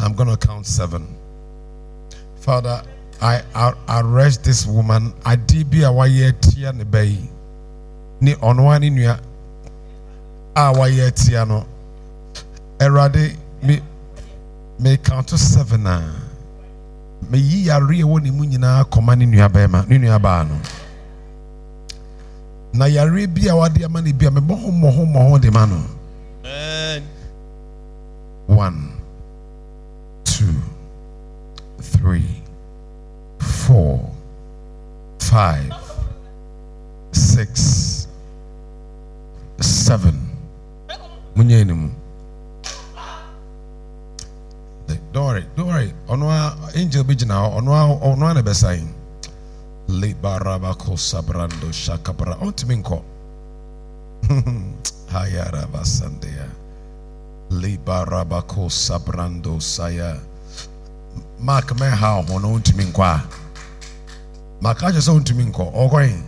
I'm going to count 7. Father, I arrest this woman. I did be a wire tia ne bay. Ni onwani nua. A wire tia no. Erade me count to 7 na. Me yi yare woni mu nyina koma ni nua bema, ni nua ba no. Na yare bi a wade ama ne bi a me mo de ma no. Amen. 1 2 3 4 5 6 7 Munyenimu. Don't worry. Onwa angel be jina onwa na besain. Le barabako sabrando shakabra ontminko. Hayara basandeya. Le barabako sabrando saya. Mark me how ono ontminkwa. Mark aje so ontminko. Ogoyin.